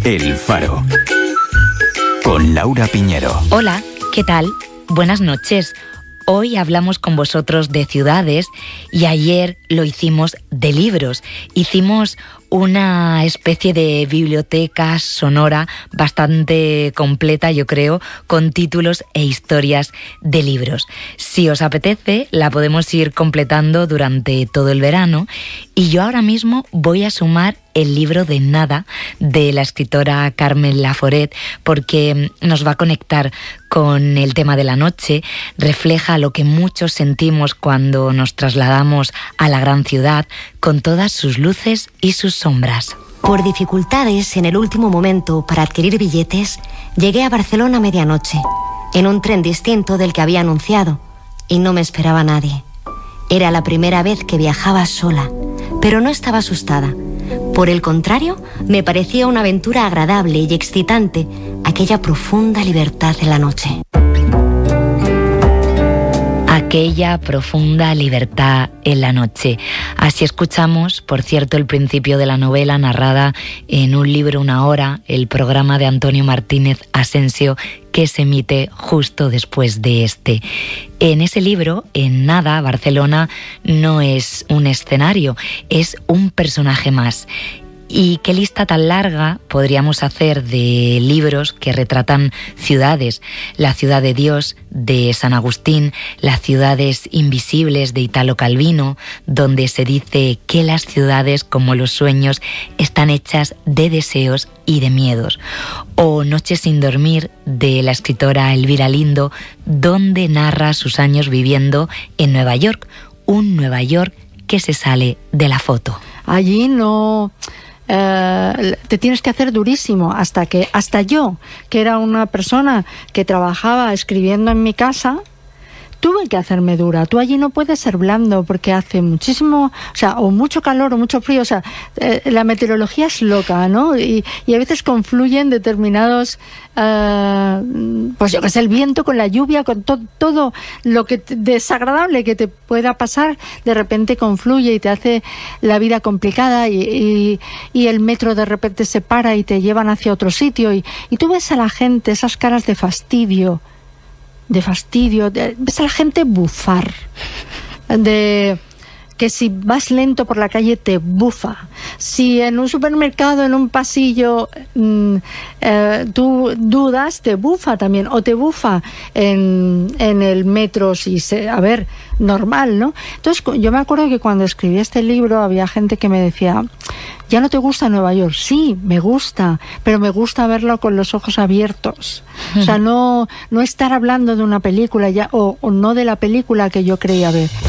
El Faro. Con Laura Piñero. Hola, ¿qué tal? Buenas noches. Hoy hablamos con vosotros de ciudades y ayer lo hicimos de libros. Hicimos una especie de biblioteca sonora bastante completa, yo creo, con títulos e historias de libros. Si os apetece, la podemos ir completando durante todo el verano y yo ahora mismo voy a sumar el libro de Nada de la escritora Carmen Laforet porque nos va a conectar con el tema de la noche, refleja lo que muchos sentimos cuando nos trasladamos a la gran ciudad con todas sus luces y sus sombras. Por dificultades en el último momento para adquirir billetes, llegué a Barcelona a medianoche, en un tren distinto del que había anunciado, y no me esperaba nadie. Era la primera vez que viajaba sola, pero no estaba asustada. Por el contrario, me parecía una aventura agradable y excitante, aquella profunda libertad de la noche. Aquella profunda libertad en la noche. Así escuchamos, por cierto, el principio de la novela narrada en Un libro, una hora, el programa de Antonio Martínez Asensio, que se emite justo después de este. En ese libro, en Nada, Barcelona no es un escenario, es un personaje más. ¿Y qué lista tan larga podríamos hacer de libros que retratan ciudades? La ciudad de Dios, de San Agustín, las ciudades invisibles de Italo Calvino, donde se dice que las ciudades, como los sueños, están hechas de deseos y de miedos. O Noches sin dormir, de la escritora Elvira Lindo, donde narra sus años viviendo en Nueva York, un Nueva York que se sale de la foto. Allí no... te tienes que hacer durísimo hasta yo, que era una persona que trabajaba escribiendo en mi casa, tuve que hacerme dura. Tú allí no puedes ser blando porque hace muchísimo, o mucho calor o mucho frío, la meteorología es loca, ¿no? Y a veces confluyen determinados, pues yo que sé, el viento con la lluvia, con todo lo que desagradable que te pueda pasar, de repente confluye y te hace la vida complicada y el metro de repente se para y te llevan hacia otro sitio y tú ves a la gente, esas caras de fastidio, ves a la gente bufar, que si vas lento por la calle te bufa, si en un supermercado, en un pasillo tú dudas, te bufa también, o te bufa en el metro, normal, ¿no? Entonces yo me acuerdo que cuando escribí este libro había gente que me decía: ¿ya no te gusta Nueva York? Sí, me gusta, pero me gusta verlo con los ojos abiertos. O sea, no estar hablando de una película ya o no de la película que yo creía ver.